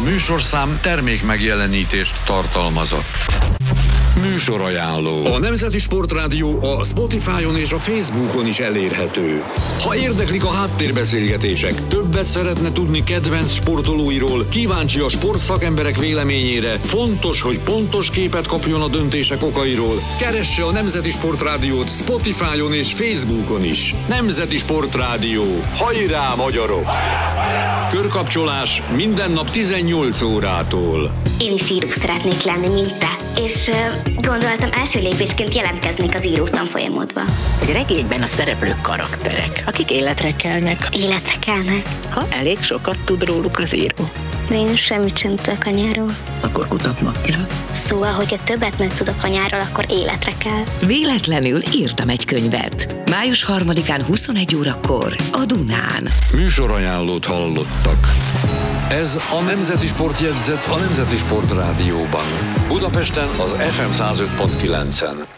műsorszám termék megjelenítést tartalmazott. Műsorajánló. A Nemzeti Sportrádió a Spotify-on és a Facebookon is elérhető. Ha érdeklik a háttérbeszélgetések, többet szeretne tudni kedvenc sportolóiról, kíváncsi a sportszakemberek véleményére, fontos, hogy pontos képet kapjon a döntések okairól, keresse a Nemzeti Sportrádiót Spotify-on és Facebookon is. Nemzeti Sportrádió. Hajrá, magyarok! Körkapcsolás minden nap 18 órától. Én is író szeretnék lenni, mint te. És gondoltam, első lépésként jelentkeznék az író tanfolyamodba. Egy regényben a szereplők karakterek, akik életre kelnek. Életre kelnek? Ha elég sokat tud róluk az író. De én semmit sem tudok anyáról. Akkor kutatnak kell. Szóval, hogyha többet megtudok anyáról, akkor életre kell. Véletlenül írtam egy könyvet. Május 3-án 21 órakor a Dunán. Műsorajánlót hallottak. Ez a Nemzeti Sportjegyzet a Nemzeti Sportrádióban. Budapesten az FM 105.9-en.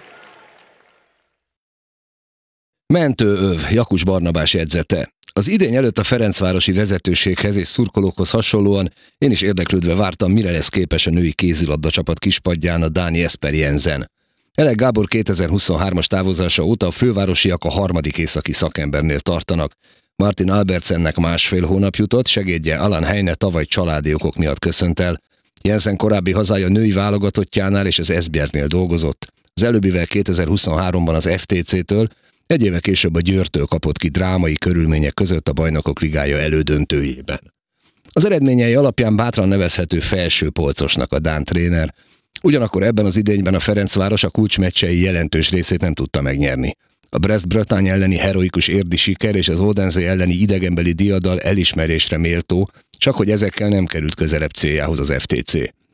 Mentőöv, Jakus Barnabás jegyzete. Az idény előtt a ferencvárosi vezetőséghez és szurkolókhoz hasonlóan én is érdeklődve vártam, mire lesz képes a női kézilabda csapat kispadján a dán Jesper Jensen. Elek Gábor 2023-as távozása óta a fővárosiak a harmadik északi szakembernél tartanak. Martin Albertsennek 1,5 hónap jutott, segédje Alan Heine tavaly családi okok miatt köszönt el. Jensen korábbi hazája női válogatottjánál és az Esbjergnél dolgozott. Az előbbivel 2023-ban az FTC-től, egy éve később a Győrtől kapott ki drámai körülmények között a Bajnokok Ligája elődöntőjében. Az eredményei alapján bátran nevezhető felső polcosnak a dán tréner, ugyanakkor ebben az idényben a Ferencváros a kulcsmeccsei jelentős részét nem tudta megnyerni. A Brest-Bretagne elleni heroikus érdi siker és az Odense elleni idegenbeli diadal elismerésre méltó, csak hogy ezekkel nem került közelebb céljához az FTC.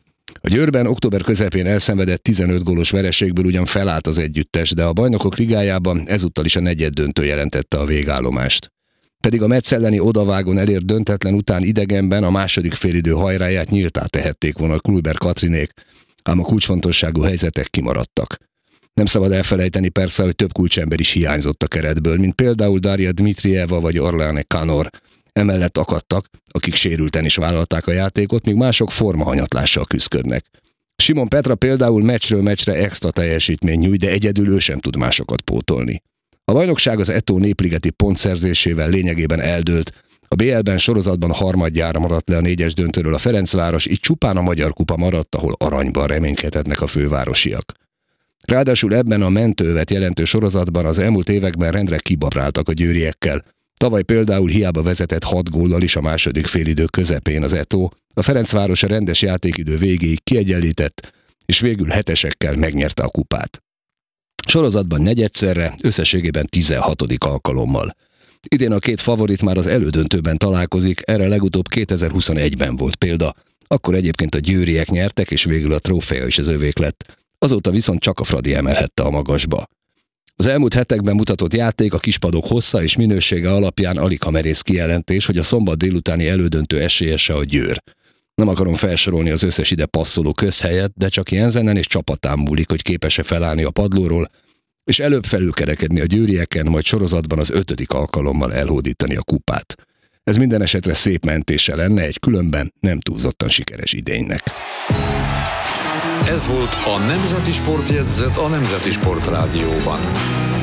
A Győrben október közepén elszenvedett 15 gólos vereségből ugyan felállt az együttes, de a Bajnokok Ligájában ezúttal is a negyeddöntő jelentette a végállomást. Pedig a Metz elleni odavágon elért döntetlen után idegenben a második félidő hajráját nyíltá tehették volna a Kluivert Katrinék, ám a kulcsfontosságú helyzetek kimaradtak. Nem szabad elfelejteni persze, hogy több kulcsember is hiányzott a keretből, mint például Daria Dmitrieva vagy Orleane Kanor. Emellett akadtak, akik sérülten is vállalták a játékot, míg mások formahanyatlással küzdködnek. Simon Petra például meccsről meccsre extra teljesítmény nyújt, de egyedül ő sem tud másokat pótolni. A bajnokság az Eto népligeti pontszerzésével lényegében eldőlt, a BL-ben sorozatban harmadjára maradt le a 4-es döntőről a Ferencváros, így csupán a Magyar Kupa maradt, ahol aranyban reménykedhetnek a fővárosiak. Ráadásul ebben a mentővet jelentő sorozatban az elmúlt években rendre kibabráltak a győriekkel. Tavaly például hiába vezetett 6 góllal is a második félidő közepén az Eto, a Ferencváros a rendes játékidő végéig kiegyenlített, és végül 7-esekkel megnyerte a kupát. Sorozatban negyedszerre, összességében 16. alkalommal. Idén a két favorit már az elődöntőben találkozik, erre legutóbb 2021-ben volt példa, akkor egyébként a győriek nyertek, és végül a trófea is az övék lett. Azóta viszont csak a Fradi emelhette a magasba. Az elmúlt hetekben mutatott játék, a kispadok hossza és minősége alapján alig merész kijelentés, hogy a szombat délutáni elődöntő esélyese a Győr. Nem akarom felsorolni az összes ide passzoló közhelyet, de csak Jensenen és csapatán múlik, hogy képes-e felállni a padlóról, és előbb felülkerekedni a győrieken, majd sorozatban az 5. alkalommal elhódítani a kupát. Ez minden esetre szép mentése lenne egy különben nem túlzottan sikeres idénynek. Ez volt a Nemzeti Sportjegyzet a Nemzeti Sportrádióban.